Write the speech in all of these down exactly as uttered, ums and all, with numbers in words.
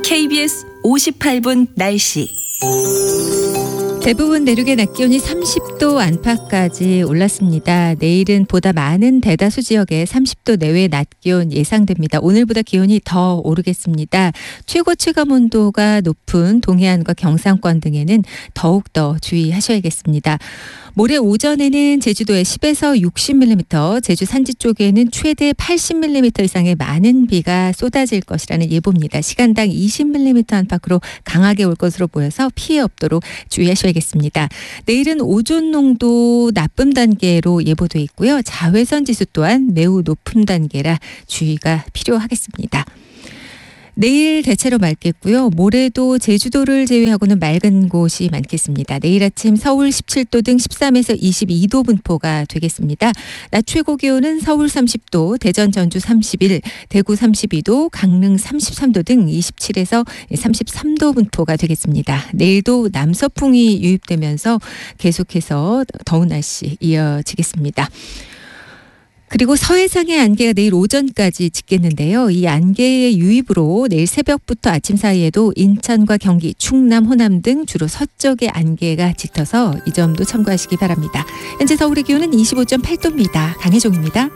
케이비에스 오십팔 분 날씨. 대부분 내륙의 낮 기온이 삼십 도 안팎까지 올랐습니다. 내일은 보다 많은 대다수 지역에 삼십 도 내외의 낮 기온 예상됩니다. 오늘보다 기온이 더 오르겠습니다. 최고 체감 온도가 높은 동해안과 경상권 등에는 더욱더 주의하셔야겠습니다. 모레 오전에는 제주도에 십에서 육십 밀리미터, 제주 산지 쪽에는 최대 팔십 밀리미터 이상의 많은 비가 쏟아질 것이라는 예보입니다. 시간당 이십 밀리미터 안팎으로 강하게 올 것으로 보여서 피해 없도록 주의하셔야겠습니다. 내일은 오존 농도 나쁨 단계로 예보돼 있고요. 자외선 지수 또한 매우 높은 단계라 주의가 필요하겠습니다. 내일 대체로 맑겠고요. 모레도 제주도를 제외하고는 맑은 곳이 많겠습니다. 내일 아침 서울 십칠 도 등 십삼에서 이십이 도 분포가 되겠습니다. 낮 최고 기온은 서울 삼십 도, 대전 전주 삼십일, 대구 삼십이 도, 강릉 삼십삼 도 등 이십칠에서 삼십삼 도 분포가 되겠습니다. 내일도 남서풍이 유입되면서 계속해서 더운 날씨 이어지겠습니다. 그리고 서해상의 안개가 내일 오전까지 짙겠는데요. 이 안개의 유입으로 내일 새벽부터 아침 사이에도 인천과 경기, 충남, 호남 등 주로 서쪽의 안개가 짙어서 이 점도 참고하시기 바랍니다. 현재 서울의 기온은 이십오 점 팔 도입니다. 강혜종입니다.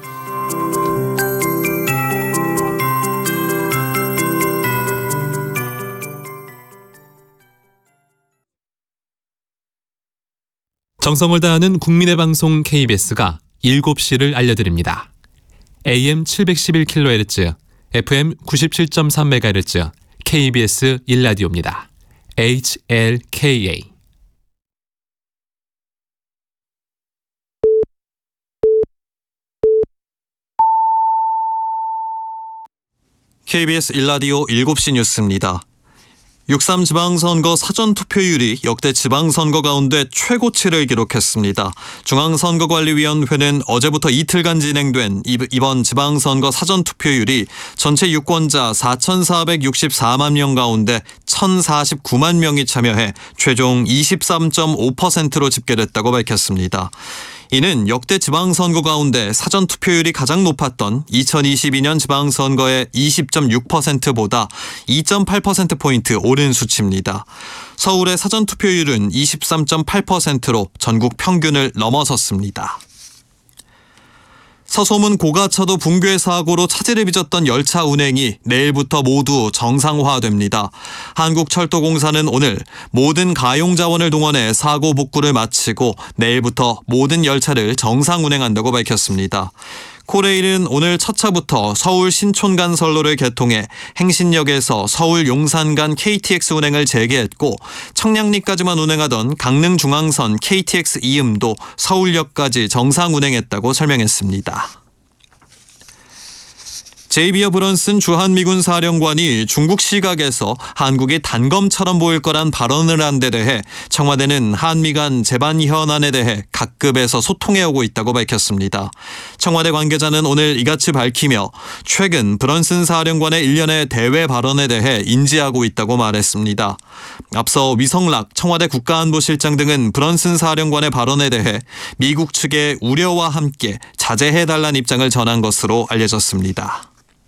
정성을 다하는 국민의 방송 케이비에스가 일곱 시를 알려드립니다. 에이엠 칠백십일 킬로헤르츠, 에프엠 구십칠 점 삼 메가헤르츠, 케이비에스 일 라디오입니다. 에이치엘케이에이. 케이비에스 일 라디오 일곱 시 뉴스입니다. 육삼 지방선거 사전투표율이 역대 지방선거 가운데 최고치를 기록했습니다. 중앙선거관리위원회는 어제부터 이틀간 진행된 이번 지방선거 사전투표율이 전체 유권자 사천사백육십사만 명 가운데 천사십구만 명이 참여해 최종 이십삼 점 오 퍼센트로 집계됐다고 밝혔습니다. 이는 역대 지방선거 가운데 사전투표율이 가장 높았던 이천이십이 년 지방선거의 이십 점 육 퍼센트보다 이 점 팔 퍼센트포인트 오른 수치입니다. 서울의 사전투표율은 이십삼 점 팔 퍼센트로 전국 평균을 넘어섰습니다. 서소문 고가차도 붕괴 사고로 차질을 빚었던 열차 운행이 내일부터 모두 정상화됩니다. 한국철도공사는 오늘 모든 가용 자원을 동원해 사고 복구를 마치고 내일부터 모든 열차를 정상 운행한다고 밝혔습니다. 코레일은 오늘 첫 차부터 서울 신촌 간 선로를 개통해 행신역에서 서울 용산 간 케이티엑스 운행을 재개했고 청량리까지만 운행하던 강릉 중앙선 케이티엑스 이음도 서울역까지 정상 운행했다고 설명했습니다. 제이비어 브런슨 주한미군 사령관이 중국 시각에서 한국이 단검처럼 보일 거란 발언을 한 데 대해 청와대는 한미 간 재반 현안에 대해 각급에서 소통해오고 있다고 밝혔습니다. 청와대 관계자는 오늘 이같이 밝히며 최근 브런슨 사령관의 일련의 대외 발언에 대해 인지하고 있다고 말했습니다. 앞서 위성락 청와대 국가안보실장 등은 브런슨 사령관의 발언에 대해 미국 측의 우려와 함께 자제해달라는 입장을 전한 것으로 알려졌습니다.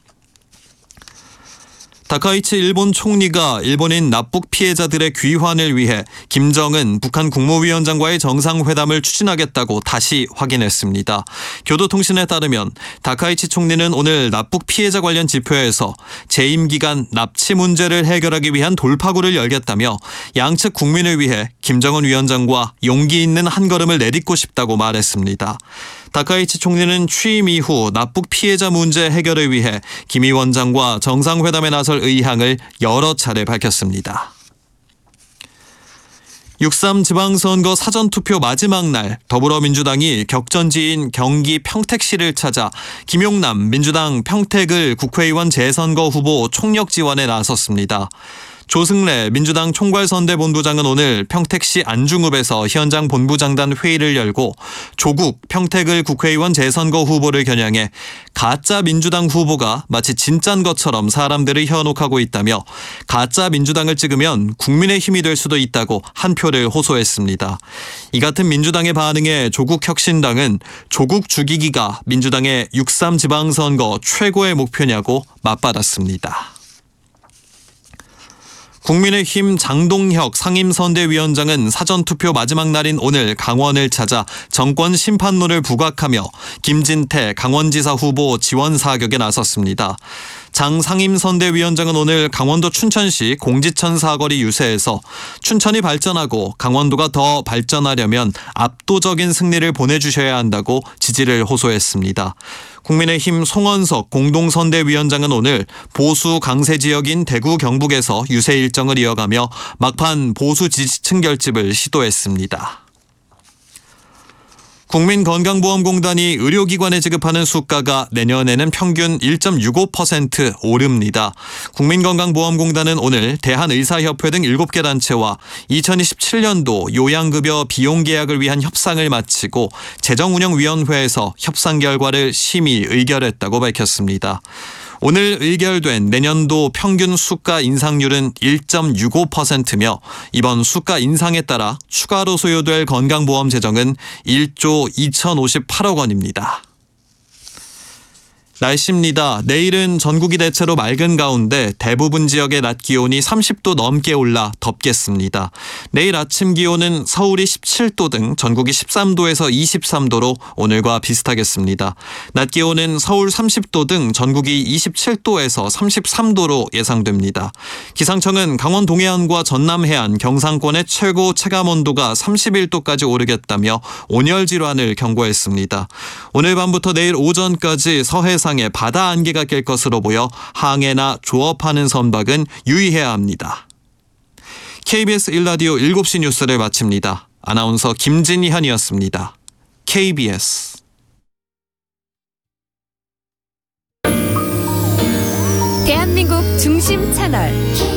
다카이치 일본 총리가 일본인 납북 피해자들의 귀환을 위해 김정은 북한 국무위원장과의 정상회담을 추진하겠다고 다시 확인했습니다. 교도통신에 따르면 다카이치 총리는 오늘 납북 피해자 관련 지표에서 재임 기간 납치 문제를 해결하기 위한 돌파구를 열겠다며 양측 국민을 위해 김정은 위원장과 용기 있는 한 걸음을 내딛고 싶다고 말했습니다. 다카이치 총리는 취임 이후 납북 피해자 문제 해결을 위해 김 위원장과 정상회담에 나설 의향을 여러 차례 밝혔습니다. 육삼 지방선거 사전투표 마지막 날 더불어민주당이 격전지인 경기 평택시를 찾아 김용남 민주당 평택을 국회의원 재선거 후보 총력 지원에 나섰습니다. 조승래 민주당 총괄선대본부장은 오늘 평택시 안중읍에서 현장 본부장단 회의를 열고 조국 평택을 국회의원 재선거 후보를 겨냥해 가짜 민주당 후보가 마치 진짠 것처럼 사람들을 현혹하고 있다며 가짜 민주당을 찍으면 국민의힘이 될 수도 있다고 한 표를 호소했습니다. 이 같은 민주당의 반응에 조국혁신당은 조국 죽이기가 민주당의 육삼 지방선거 최고의 목표냐고 맞받았습니다. 국민의힘 장동혁 상임선대위원장은 사전투표 마지막 날인 오늘 강원을 찾아 정권 심판론을 부각하며 김진태 강원지사 후보 지원 사격에 나섰습니다. 장 상임선대위원장은 오늘 강원도 춘천시 공지천 사거리 유세에서 춘천이 발전하고 강원도가 더 발전하려면 압도적인 승리를 보내주셔야 한다고 지지를 호소했습니다. 국민의힘 송원석 공동선대위원장은 오늘 보수 강세 지역인 대구 경북에서 유세 일정을 이어가며 막판 보수 지지층 결집을 시도했습니다. 국민건강보험공단이 의료기관에 지급하는 수가가 내년에는 평균 일 점 육오 퍼센트 오릅니다. 국민건강보험공단은 오늘 대한의사협회 등 일곱 개 단체와 이천이십칠 년도 요양급여 비용 계약을 위한 협상을 마치고 재정운영위원회에서 협상 결과를 심의 의결했다고 밝혔습니다. 오늘 의결된 내년도 평균 수가 인상률은 일 점 육오 퍼센트며 이번 수가 인상에 따라 추가로 소요될 건강보험 재정은 일조 이천오십팔억 원입니다. 날씨입니다. 내일은 전국이 대체로 맑은 가운데 대부분 지역의 낮 기온이 삼십 도 넘게 올라 덥겠습니다. 내일 아침 기온은 서울이 십칠 도 등 전국이 십삼 도에서 이십삼 도로 오늘과 비슷하겠습니다. 낮 기온은 서울 삼십 도 등 전국이 이십칠 도에서 삼십삼 도로 예상됩니다. 기상청은 강원 동해안과 전남 해안, 경상권의 최고 체감온도가 삼십일 도까지 오르겠다며 온열 질환을 경고했습니다. 오늘 밤부터 내일 오전까지 서해상 에 바다 안개가 낄 것으로 보여 항해나 조업하는 선박은 유의해야 합니다. 케이비에스 일 라디오 일곱 시 뉴스를 마칩니다. 아나운서 김진희현이었습니다. 케이비에스 대한민국 중심 채널